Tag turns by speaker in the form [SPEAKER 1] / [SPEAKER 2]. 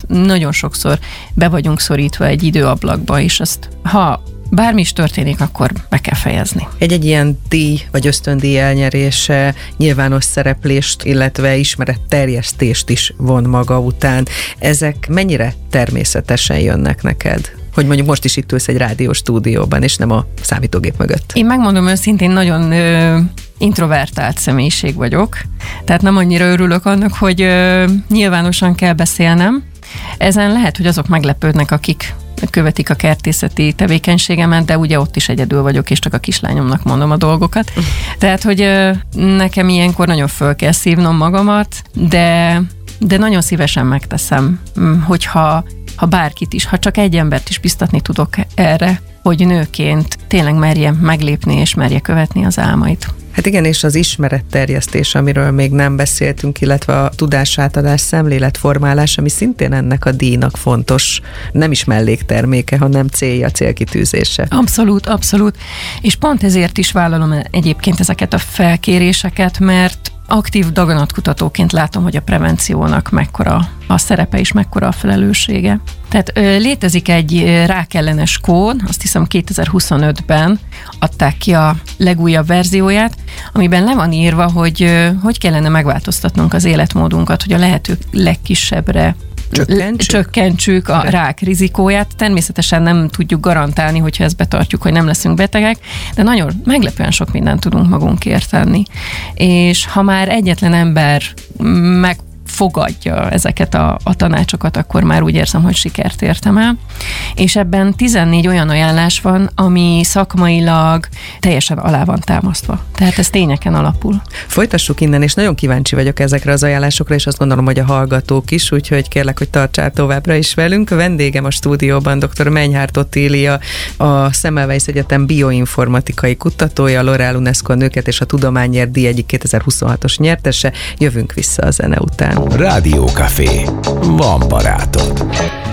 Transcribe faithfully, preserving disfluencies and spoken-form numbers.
[SPEAKER 1] nagyon sokszor be vagyunk szorítva egy időablakba, és azt, ha bármi is történik, akkor be kell fejezni.
[SPEAKER 2] Egy-egy ilyen díj vagy ösztöndíj elnyerése nyilvános szereplést, illetve ismeretterjesztést is von maga után. Ezek mennyire természetesen jönnek neked? Hogy mondjuk most is itt ülsz egy rádió stúdióban, és nem a számítógép mögött.
[SPEAKER 1] Én megmondom őszintén, nagyon ö, introvertált személyiség vagyok, tehát nem annyira örülök annak, hogy ö, nyilvánosan kell beszélnem. Ezen lehet, hogy azok meglepődnek, akik követik a kertészeti tevékenységemet, de ugye ott is egyedül vagyok, és csak a kislányomnak mondom a dolgokat. Tehát, hogy ö, nekem ilyenkor nagyon föl kell szívnom magamat, de, de nagyon szívesen megteszem, hogyha ha bárkit is, ha csak egy embert is biztatni tudok erre, hogy nőként tényleg merje meglépni és merje követni az álmait.
[SPEAKER 2] Hát igen, és az ismeretterjesztés, amiről még nem beszéltünk, illetve a tudásátadás, szemléletformálás, ami szintén ennek a díjnak fontos, nem is mellékterméke, hanem célja, célkitűzése. Abszolút,
[SPEAKER 1] abszolút. És pont ezért is vállalom egyébként ezeket a felkéréseket, mert aktív daganatkutatóként látom, hogy a prevenciónak mekkora a szerepe és mekkora a felelőssége. Tehát ö, létezik egy rákellenes kód, azt hiszem kétezer-huszonötben adták ki a legújabb verzióját, amiben le van írva, hogy ö, hogy kellene megváltoztatnunk az életmódunkat, hogy a lehető legkisebbre Csökkentsük. csökkentsük a rák rizikóját. Természetesen nem tudjuk garantálni, hogyha ezt betartjuk, hogy nem leszünk betegek, de nagyon meglepően sok mindent tudunk magunkért tenni. És ha már egyetlen ember meg fogadja ezeket a, a tanácsokat, akkor már úgy érzem, hogy sikert értem el. És ebben tizennégy olyan ajánlás van, ami szakmailag teljesen alá van támasztva. Tehát ez tényeken alapul.
[SPEAKER 2] Folytassuk innen, és nagyon kíváncsi vagyok ezekre az ajánlásokra, és azt gondolom, hogy a hallgatók is, úgyhogy kérlek, hogy tartsál továbbra is velünk. A vendégem a stúdióban dr. Menyhárt Otília, a Semmelweis Egyetem bioinformatikai kutatója, L'Oréal UNESCO Nőket és a Tudományért díj egyik kétezer-huszonhatos nyertese. Jövünk vissza a zene után.
[SPEAKER 3] Rádiókafé. Van barátod.